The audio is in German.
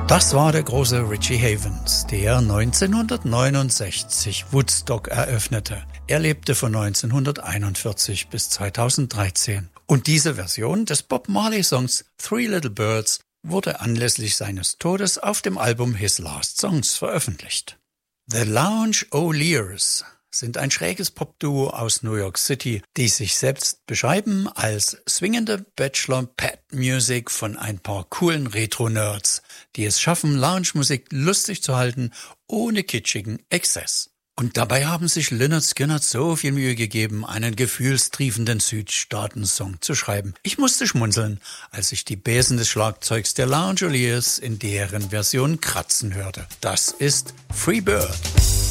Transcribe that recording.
Das war der große Richie Havens, der 1969 Woodstock eröffnete. Er lebte von 1941 bis 2013. Und diese Version des Bob Marley-Songs Three Little Birds wurde anlässlich seines Todes auf dem Album His Last Songs veröffentlicht. The Lounge O'Lears sind ein schräges Popduo aus New York City, die sich selbst beschreiben als swingende Bachelor-Pad-Music von ein paar coolen Retro-Nerds, die es schaffen, Lounge-Musik lustig zu halten, ohne kitschigen Exzess. Und dabei haben sich Lynyrd Skynyrd so viel Mühe gegeben, einen gefühlstriefenden Südstaaten-Song zu schreiben. Ich musste schmunzeln, als ich die Besen des Schlagzeugs der Lounge O'Lears in deren Version kratzen hörte. Das ist Free Bird.